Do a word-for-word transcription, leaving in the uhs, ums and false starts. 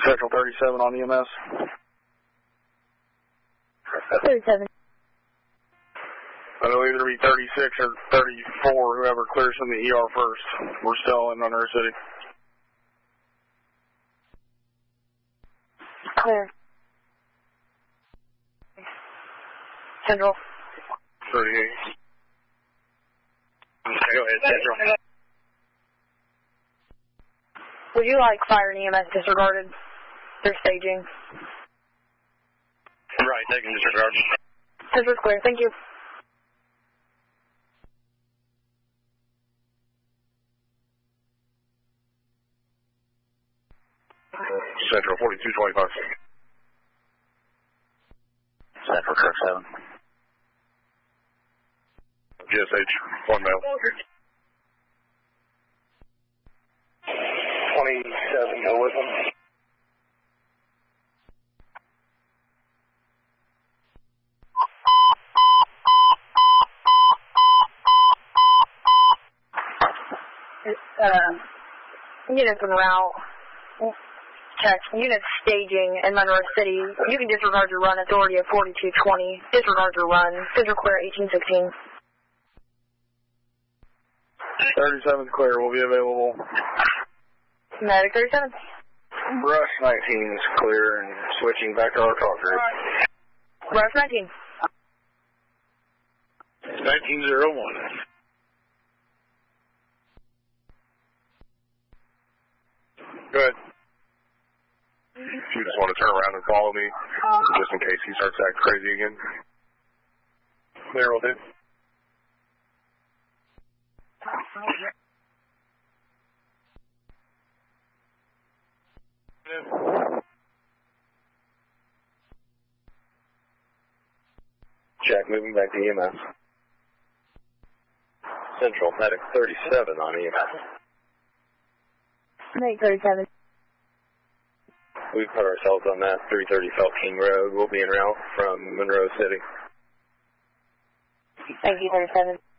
Central thirty-seven on E M S. thirty-seven. It'll either be thirty-six or thirty-four, whoever clears from the E R first. We're still in Monroe City. Clear. Central. thirty-eight. Okay, go ahead, Central. Would you like fire and E M S disregarded? They're staging. Right, they can disregard. Central's clear, thank you. Central forty-two twenty-five. Central truck seven. G S H, one male. twenty-seven, go with them. Uh, units en route. Check. Units staging in Monroe City. You can disregard your run authority of forty-two twenty. Disregard your run. Central clear eighteen sixteen. thirty-seven clear, will be available. Medic thirty-seven. Rush nineteen is clear and switching back to our talk group. Rush nineteen. nineteen oh one. Go ahead. If you just want to turn around and follow me, just in case he starts acting crazy again. There, will do. Jack, moving back to E M S. Central, medic thirty-seven on E M S. Medic thirty-seven. We've put ourselves on that three thirty Felt King Road. We'll be en route from Monroe City. Thank you, thirty-seven.